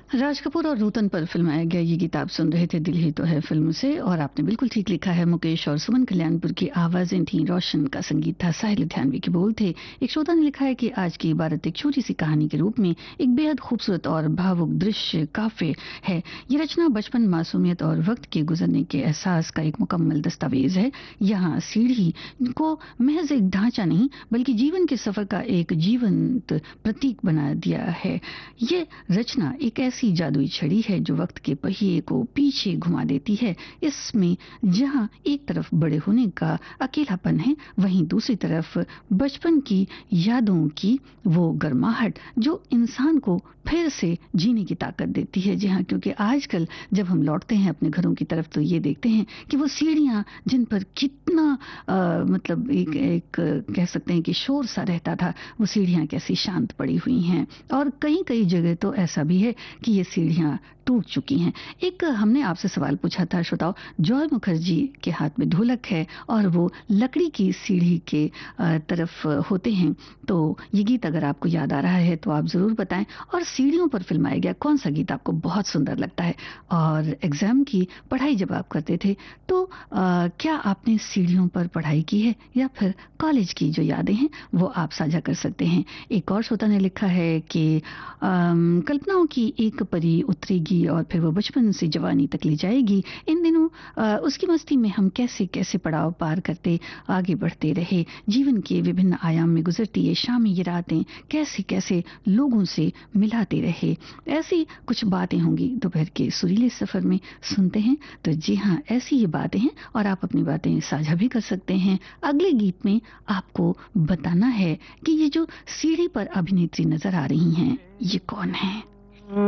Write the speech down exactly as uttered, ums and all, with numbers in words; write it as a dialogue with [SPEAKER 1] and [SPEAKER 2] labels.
[SPEAKER 1] राज कपूर और नूतन पर फिल्माया गया ये गीत आप सुन रहे थे दिल ही तो है फिल्म से। और आपने बिल्कुल ठीक लिखा है, मुकेश और सुमन कल्याणपुर की आवाजें थीं, रोशन का संगीत था, साहिल लुधियानवी के बोल थे। एक श्रोता ने लिखा है कि आज की इबारत एक छोटी सी कहानी के रूप में एक बेहद खूबसूरत और भावुक दृश्य काफी है। ये रचना बचपन, मासूमियत और वक्त के गुजरने के एहसास का एक मुकम्मल दस्तावेज है। यहाँ सीढ़ी को महज एक ढांचा नहीं बल्कि जीवन के सफर का एक जीवंत प्रतीक बना दिया है। ये रचना एक ऐसी जादुई छड़ी है जो वक्त के पहिए को पीछे घुमा देती है। इसमें जहां एक तरफ बड़े होने का अकेलापन है, वहीं दूसरी तरफ बचपन की यादों की वो गर्माहट जो इंसान को फिर से जीने की ताकत देती है। जी हाँ, क्योंकि आजकल जब हम लौटते हैं अपने घरों की तरफ तो ये देखते हैं कि वो सीढ़ियां जिन पर कितना आ, मतलब एक एक कह सकते हैं कि शोर सा रहता था, वो सीढ़ियां कैसी शांत पड़ी हुई हैं। और कई कई जगह तो ऐसा भी है कि ये सीढ़ियां टूट चुकी हैं। एक हमने आपसे सवाल पूछा था श्रोताओ, जॉय मुखर्जी के हाथ में ढोलक है और वो लकड़ी की सीढ़ी के अ, तरफ होते हैं। तो ये गीत अगर आपको याद आ रहा है तो आप जरूर बताएं। और सीढ़ियों पर फिल्माया गया कौन सा गीत आपको बहुत सुंदर लगता है? और एग्जाम की पढ़ाई जब आप करते थे तो आ, क्या आपने सीढ़ियों पर पढ़ाई की है या फिर कॉलेज की जो यादें हैं वो आप साझा कर सकते हैं। एक और श्रोता ने लिखा है कि अम, कल्पनाओं की एक परी उतरेगी और फिर वो बचपन से जवानी तक ले जाएगी। इन दिनों अ, उसकी मस्ती में हम कैसे कैसे पड़ाव पार करते आगे बढ़ते रहे। जीवन के विभिन्न आयाम में गुजरती ये शामें, ये रातें कैसे कैसे लोगों से मिलाते रहे। ऐसी कुछ बातें होंगी दोपहर के सुरीले सफर में, सुनते हैं। तो जी हाँ, ऐसी ये बातें हैं और आप अपनी बातें साझा भी कर सकते हैं। अगले गीत में आपको बताना है कि ये जो सीढ़ी पर अभिनेत्री नजर आ रही हैं ये कौन है।